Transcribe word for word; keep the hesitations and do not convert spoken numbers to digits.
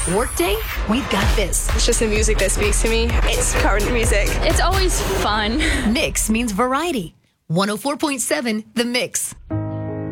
Workday, we've got this. It's just the music that speaks to me. It's current music. It's always fun. Mix means variety. one oh four point seven The Mix.